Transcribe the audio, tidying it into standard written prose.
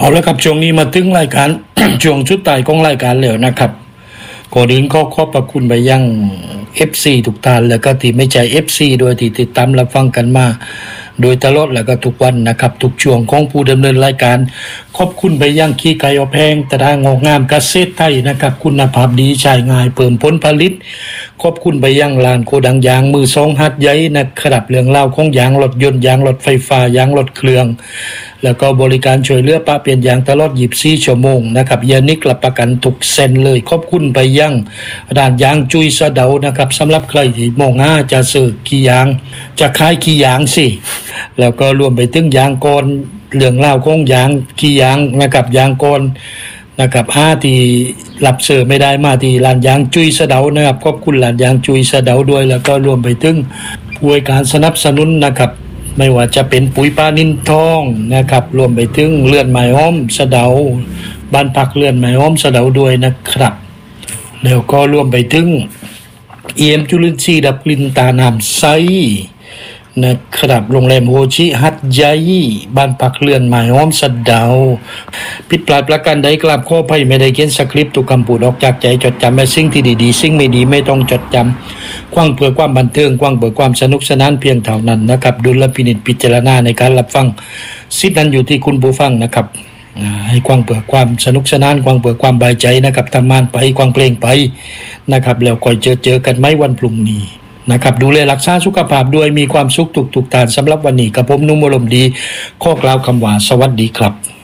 เอาละครับช่วงนี้มาถึงรายการ ช่วงชุดไต่ของรายการแล้วนะครับก่อนอื่นขอบพระคุณไปยัง FC ทุกท่านแล้วก็ที่ไม่ใช่ FC โดยที่ติดตามรับฟังกันมาโดยตลอดแล้วก็ทุกวันนะครับทุกช่วงของผู้ดำเนินรายการขอบคุณไปยังขี้ไก่อบแพงตรางอกงามเกษตรไทยนะครับคุณภาพดีใช้ง่ายเพิ่มผลผลิตขอบคุณไปยังร้านโกดังยางมือสองหัดใหญ่นะครับเรื่องเล่าของยางรถยนต์ยางรถไฟฟ้ายางรถเครื่องแล้วก็บริการช่วยเหลือปะเปลี่ยนยางตลอด24ชั่วโมงนะครับยานิกรับประกันทุกเส้นเลยขอบคุณไปยังร้านยางจุยสะเดานะครับสำหรับใครที่มองหาจะซื้อขี้ยางจะขายขี้ยางสิแล้วก็รวมไปถึงยางก้อนเรื่องเล่าของยางขี้ยางนะครับยางก้อนนะครับที่รับซื้อไม่ได้มาที่ร้านยางจุยสะเดานะครับขอบคุณร้านยางจุยสะเดาด้วยแล้วก็รวมไปถึงผู้ให้การสนับสนุนนะครับไม่ว่าจะเป็นปุ๋ยปลานินทองนะครับรวมไปถึงเลื่อนไม้อ้อมสะเดาบ้านพักเลื่อนไม้อ้อมสะเดาด้วยนะครับแล้วก็รวมไปถึงจุลินทรีย์ดับกลิ่นตาน้ำใสนะครับโรงแรมโฮชิฮัตไยบ้านพักเลื่อนไม้อ้อมสะเดาผิดพลาดประการใดกราบขออภัยไม่ได้เขียนสคริปต์ทุกคำพูดออกจากใจจดจำและสิ่งที่ดีๆสิ่งไม่ดีไม่ต้องจดจำกว้างเพื่อความบันเทิงกว้างเพื่อความสนุกสนานเพียงเท่านั้นนะครับดุลพินิจพิจารณาในการรับฟังสิทธินั้นอยู่ที่คุณผู้ฟังนะครับให้กว้างเพื่อความสนุกสนานกว้างเพื่อความบายใจนะครับทำงานไปกว้างเพลงไปนะครับแล้วค่อยเจอกันไหมวันพรุ่งนี้นะครับดูแลรักษาสุขภาพด้วยมีความสุขทุกๆท่านสำหรับวันนี้กับผมนุ่มอารมณ์ดีขอกล่าวคำว่าสวัสดีครับ